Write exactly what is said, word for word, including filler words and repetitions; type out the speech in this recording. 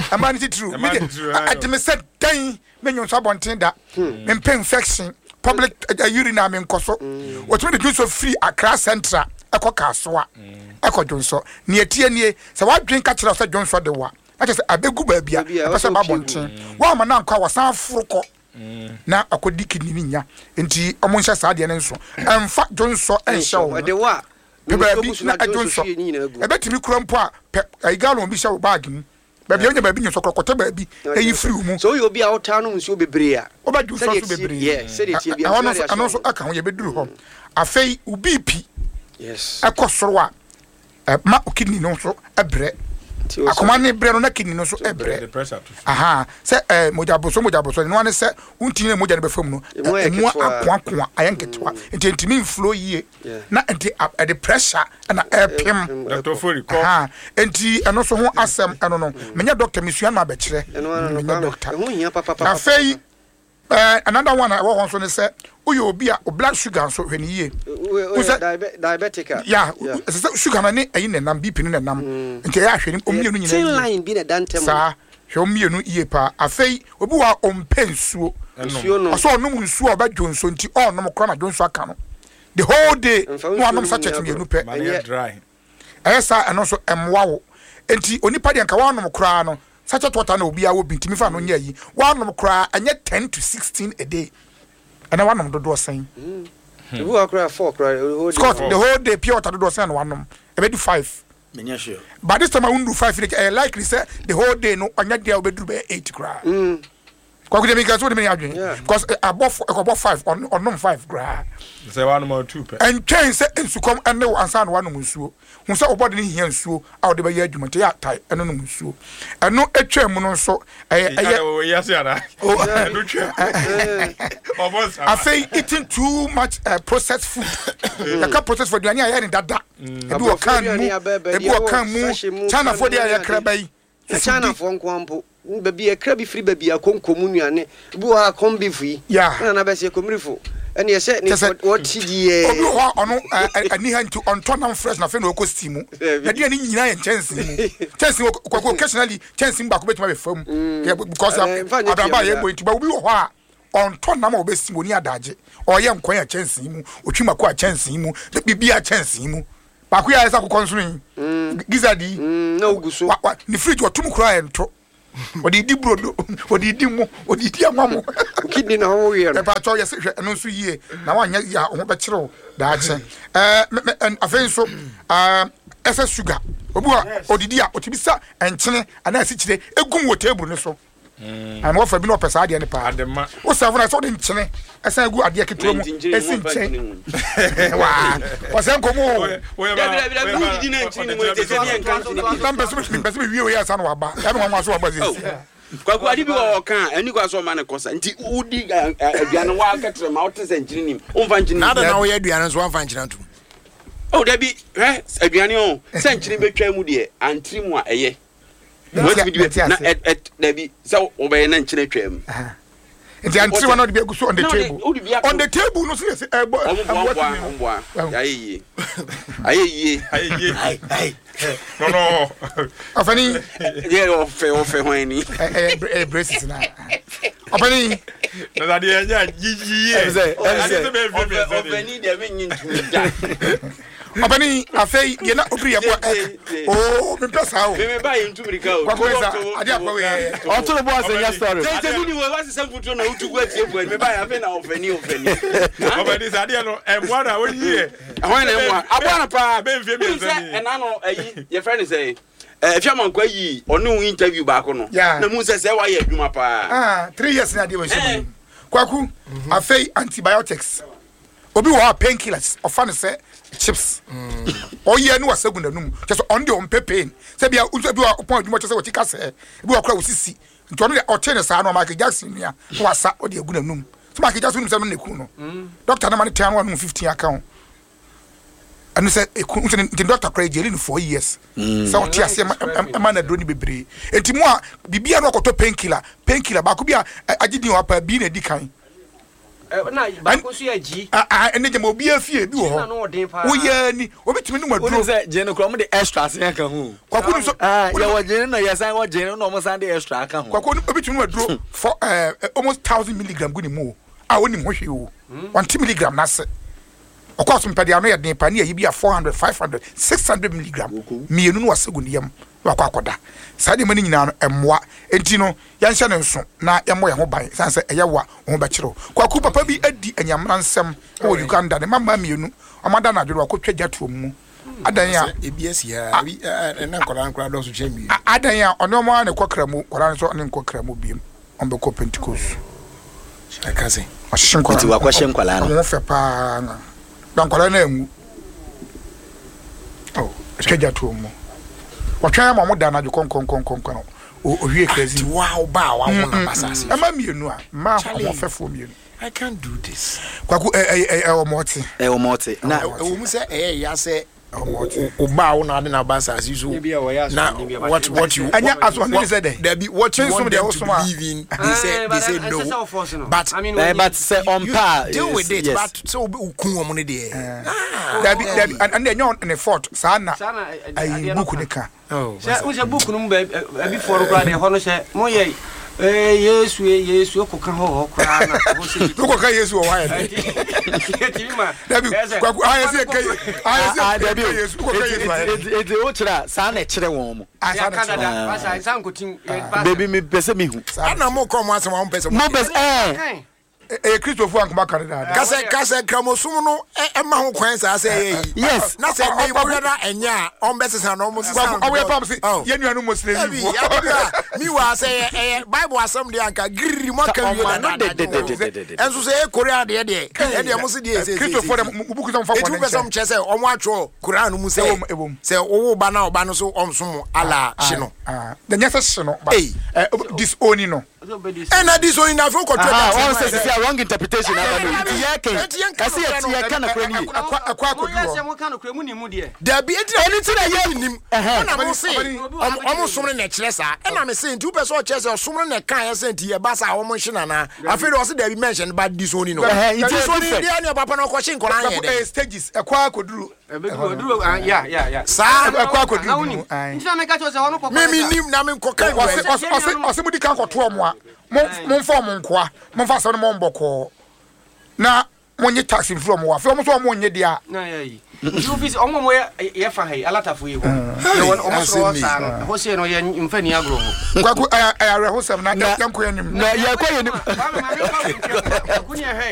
a man is true. At me said, Dane, when you saw one tender, and pain infection, public urinary in Coso. What when the juice of free a class centra, a cocaswa, Echo Johnson, near T N A, so I drink at Rosa Johnson the one. I just a big good baby, a person about one thing. One man now call was some fruco. Na akodi kidninya enti omonhya saade ne nso emfa Johnson en show de wa baby na Johnson ebetimi kurampo a igalo bi show bag mu baby onya baby nso krokote baby eyi free mu so you obi a wota no nso bebre a oba Johnson so bebre yes say dey tie bia ano so aka ho ye beduru ho afei ubi pi yes akosoro a ma kidney no so ebre akoma ne bre no na kidney no so ebre aha se eh mojaboso mojaboso no ane se untine moja ne be fam no emu akwa akwa ayenketwa enti ntimi inflow yie na enti the pressure na epem doctor for recall aha enti eno so ho asem eno no menya doctor misua na be kire menya doctor ho hia papa papa afei eh another one I want so ne say uyo obi a blood sugar so hwani yie diabetic yeah sugar na ne ayi nenam B P ne nenam nke ya hwani omienu nyina tin line bi na dantem sa hwe omienu iye pa afei obi wa ompensuo nsuo no so onum nsuo oba Johnson nti onum kra na Johnson aka no the whole day no anum sa church mienu pe dry esa eno so emwawo enti onipa de nka wa anum kra no such a water na obi a wo bintimi fa no nya yi wa anum kra anya ten to sixteen a day and I want them to do a sign. The who are four cry Scott, the whole day pure water to do a sign one them. I do five. Sure. But this time I won't do five. I likely say the whole day no on your day will be do eight cry. Because above above five on on no five cry. Say one more two. And change say to come and no answer one musuo. Who say about the here so out the way argument ya tie and no musuo. And no a chair mono so yes yeah. I say eating too much uh, processed food. The can process for the anya here in that that. Ebu o kan mu, ebu o kan mu. China for the aya krabai. China for nkwampo. Baby a crabby free baby a konkomu nuane. Ebu ha kombi free. Yeah. Na be se komrifo. And you said what T D A obi ho ono ani hantu on tonam fresh na fe no kosti mu na dia ni nyina ye chance mu chance occasionally chance mba ko betima be fam because ababa ye boy tiba obi ho a on tonam obesti mu ni adaje oye nkon ya chance mu otwima ko a chance mu bibia chance mu ba ko ya esa ko konsurin gizadi na oguso ni fridge otum kura ento odi di brodo odi di mu odi di amamo kidney na ho yer e pa cho yes hwe eno so yie na wanya ya ho be kire da ache eh afen so ah esa sugar obu a odidi a otibisa enchene ana asi kire egum wo table ne so and what for be no pesa ade ne pa adema wo serve na so de nchene esa egu ade ketro mu esi nchen wa wo se nkomo we ba bi na nchene mu te se ne nkan ni number so me pesa me wie we ya sa no aba ya no nwa so aba zesi kwaku adi bi wo kan ani kwa so ma ne kosa nti udi aduane wa ketre ma wote se nchene nim umfa nchene na da na wo ya aduane so amfa nchene ntum oh da bi eh aduane o se nchene betwa mu de antri mu a eye what we do na et da bi so obey na nchene twam nti antri wa na de be so on the table on the table no say eh boy ayi ayi ayi ai ai no no afani ye ofe ofe hoani eh eh braces na afani na da de nya gigi ye say ofe ni de me nyintu da afani afei ye na obri ye bo oh me pesa o me ba yintu mirika o kwa kweza ade apa we o to bo asenya story tete ni we wasi sanfuto na utu gwa tie bo me ba ya fe na ofe ni ofe ni ofe ni sade no emwa na woni ye ahon na emwa abwa na pa be mfie me nsani ena no ayi ye friend say eh fiaman kwa yi onu interview ba ko no na mu se se wa ye adwuma pa ah three years na de we shemu kwaku afei antibiotics obi wa painkillers ofan say chips o ye no wasagu nanum just on the on pain say bia unso bi wa pon adwuma say wo tika say bi wa kra wo sisi nto no o tene sa no Michael Jackson nia wasa o de agu nanum so Michael Jackson say no neku no doctor na man ten one fifteen account and say the doctor cry jail in four years so o tia say man na do ni bebre enti mo a bibia no akoto painkiller painkiller ba ko bia agidi wa pa bi na di kan na ba ko so ya ji ah ene je mo obi afie bi wo ho wo ya ni obetimi no maduro wo say je no kro mo de extra se kan ho kwako ni so ah ya wo je no ya san wo je no mo san de extra kan ho kwako ni obetimi no maduro for uh, almost one thousand milligram guni mu ah woni mo hwe wo one milligram na se of course mpedi ano ya den pa ni ya bi four hundred five hundred six hundred milligram mienu no wasegu ni yam wakwa akoda saa de mani nyina no emwa enti no yanhye ne nso na yemo ye ho ban sanse eye wa ho be kiro kwaku papa bi adi anyamra nsem o Uganda ne mama mienu amada na adwo akotwa jatuo mu adan ya ebs ya na nkora nkora do so chemi adan ya ono mo na kokra mu kora so ne kokra mu biem on be ko Pentecost akase ahye nkora ti wakwa hye nkora no mo fe pa na dan kora na emu oh twa jatuo mu watwa ma mo da na jo kon kon kon kon kon o hwie crazy wow ba wa wona basase ama mienu a ma ho fefo mienu I can't do this kwaku eh eh eh o moti eh o moti na o mu se eh ya se o ba wo na de na basase so na what what you anya aso ne say there be what you want them to believe in they say they say no but I mean but say on par deal with it yes. but so ukun wo mo ne de there be there be and then you ne fort sana ai book ne ka oh so we say book no be before ko na ho no say mo ye eh Yesu Yesu ko kan ho kra na ho se ko kan Yesu o wa ya ti ma dabi kwaku ayese kai ayese dabi Yesu ko kan Yesu e e o kira sa na kire won mo ya Canada asa san ko tin baby me pese me hu ana mo ko mo asema mo pese mo pese eh eh Christopher ankoma Canada kase kase kramosum no e ma ho kwan sa say yi yes na say me wura enya on be sesa no mo sesa o we pam say ye nuanu mo sene mi mi wa say eh Bible asem de anka griri mo ka wi na enso say Korea de de e de mo se de say Christopher buku sam fa kwa na etu che say o mo atwo Korea no mu say say o wo ba na o ba no so omsom ala hye no ah the nyasa hye no but this oni no and na this oni na fo ko to that wrong interpretation aba no ti yake kasi eti yake na kura ni akwa akwa mo mo kan kura mu ni mu de da bi eti eni ti na ye nim na mo se omo somre na kire sa e na me se nti upe so kire se somre na kan ye se nti ye ba sa omo hye na afi do se da bi mention ba this oni no nti so ni dia ne papa na ko hye nkora ye de stages akwa akoduru akoduru ya ya ya sa akwa akoduru nti na me ka cho se hono ko me me nim na me ko kan ose ose ose mudi kan ko to omo a mon form nkoa mon fa so no mon boko na monye taxi from wa fe omo so omo nye dia na ya yi you visit omo mo ye fa hai alatafo yi ho ye won omo so sa no ho se no ye mfa ni agro ho kwaku ayare ho sem na yanko yanim na ye kwa yanim kunya he